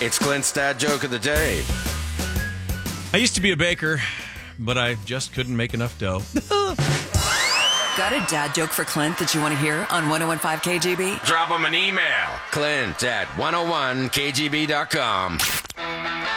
It's Clint's dad joke of the day. I used to be a baker, but I just couldn't make enough dough. Got a dad joke for Clint that you want to hear on 1015 KGB? Drop him an email. Clint at 101kgb.com.